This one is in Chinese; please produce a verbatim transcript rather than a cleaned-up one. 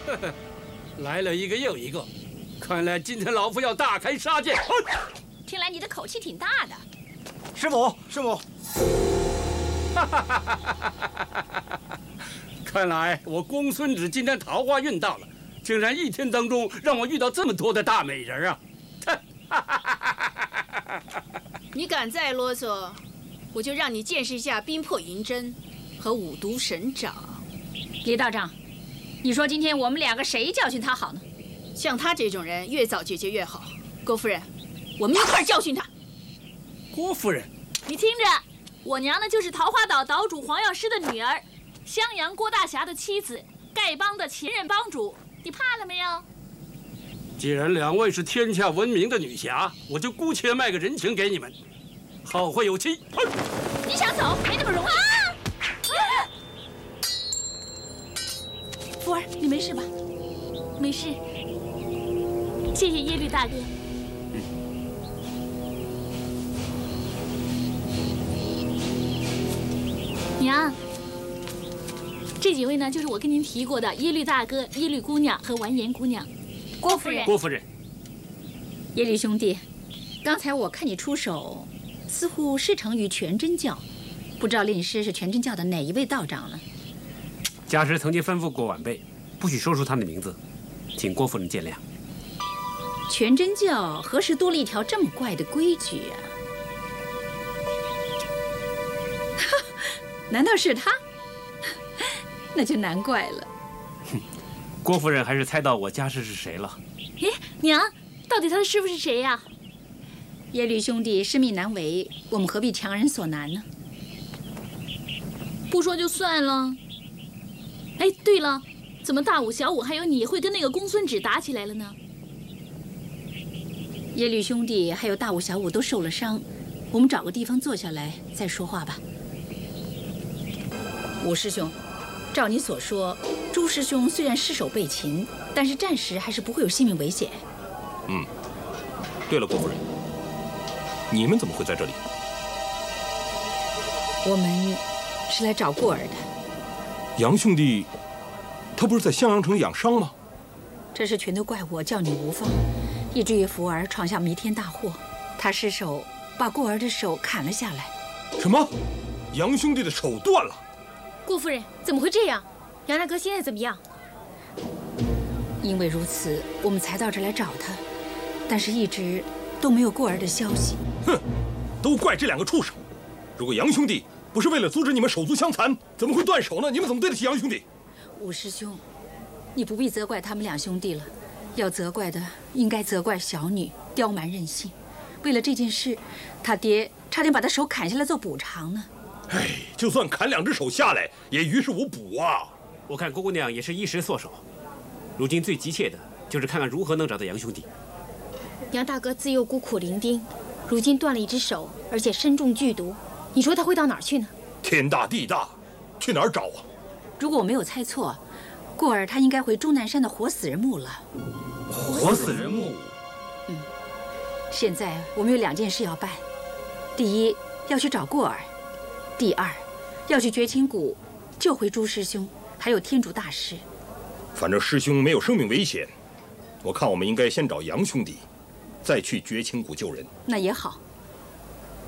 来了一个又一个，看来今天老夫要大开杀戒。 听来你的口气挺大的。 师母，师母。 看来我公孙止今天桃花运到了，竟然一天当中让我遇到这么多的大美人啊！ 你敢再啰嗦，我就让你见识一下冰魄银针和五毒神掌。 李道长，你说今天我们两个谁教训他好呢？ 像他这种人，越早解决越好。郭夫人，我们一块儿教训他。 郭夫人， 你听着，我娘呢就是桃花岛岛主黄药师的女儿，襄阳郭大侠的妻子，丐帮的前任帮主，你怕了没有？ 既然两位是天下闻名的女侠，我就姑且卖个人情给你们，后会有期。 你想走，没那么容易。啊！福儿，你没事吧？没事。谢谢耶律大哥。嗯。娘，这几位呢，就是我跟您提过的耶律大哥、耶律姑娘和完颜姑娘。郭夫人， 郭夫人， 耶律兄弟，刚才我看你出手，似乎师承于全真教，不知道令师是全真教的哪一位道长了？ 家师曾经吩咐过晚辈，不许说出他的名字，请郭夫人见谅。 全真教何时多了一条这么怪的规矩啊？难道是他？那就难怪了。 郭夫人还是猜到我家师是谁了。 哎，娘，到底他的师傅是谁呀？ 耶律兄弟师命难违，我们何必强人所难呢？ 不说就算了。哎，对了，怎么大武、小武还有你会跟那个公孙止打起来了呢？ 耶律兄弟还有大武、小武都受了伤，我们找个地方坐下来再说话吧。武师兄，照你所说，朱师兄虽然失手被擒，但是暂时还是不会有性命危险。 嗯，对了，郭夫人，你们怎么会在这里？ 我们是来找过儿的。 杨兄弟，他不是在襄阳城养伤吗？ 这事全都怪我教你无方，以至于福儿闯下弥天大祸。他失手把过儿的手砍了下来。 什么？杨兄弟的手断了？ 顾夫人，怎么会这样？杨大哥现在怎么样？ 因为如此，我们才到这儿来找他，但是一直都没有过儿的消息。 哼，都怪这两个畜生！如果杨兄弟不是为了阻止你们手足相残，怎么会断手呢？你们怎么对得起杨兄弟？ 武师兄，你不必责怪他们两兄弟了，要责怪的应该责怪小女刁蛮任性。为了这件事，他爹差点把他手砍下来做补偿呢。 哎，就算砍两只手下来，也于事无补啊！ 我看郭姑娘也是一时缩手，如今最急切的就是看看如何能找到杨兄弟。 杨大哥自幼孤苦伶仃，如今断了一只手，而且身中剧毒，你说他会到哪儿去呢？ 天大地大，去哪儿找啊？ 如果我没有猜错，过儿他应该回终南山的活死人墓了。 活死人墓？ 嗯，现在我们有两件事要办：第一，要去找过儿；第二，要去绝情谷救回朱师兄，还有天竺大师。 反正师兄没有生命危险，我看我们应该先找杨兄弟，再去绝情谷救人。 那也好。